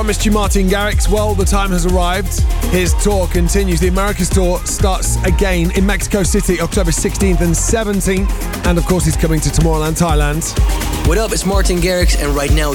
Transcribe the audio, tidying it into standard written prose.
Promised you Martin Garrix. Well, the time has arrived. His tour continues. The Americas tour starts again in Mexico City, October 16th and 17th. And of course, he's coming to Tomorrowland, Thailand. What up? It's Martin Garrix, and right now